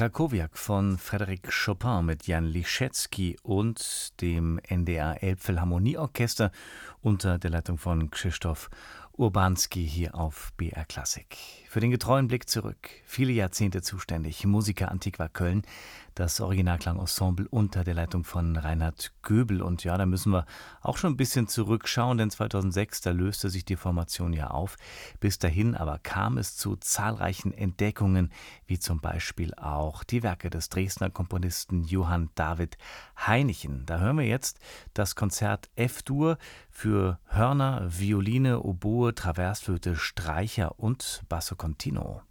Krakowiak von Frédéric Chopin mit Jan Liszewski und dem NDR Elbphilharmonieorchester unter der Leitung von Krzysztof Urbanski hier auf BR Klassik. Für den getreuen Blick zurück, viele Jahrzehnte zuständig, Musica Antiqua Köln, das Originalklangensemble unter der Leitung von Reinhard Göbel. Und ja, da müssen wir auch schon ein bisschen zurückschauen, denn 2006, da löste sich die Formation ja auf. Bis dahin aber kam es zu zahlreichen Entdeckungen, wie zum Beispiel auch die Werke des Dresdner Komponisten Johann David Heinichen. Da hören wir jetzt das Konzert F-Dur für Hörner, Violine, Oboe, Traversflöte, Streicher und Basso Continuo.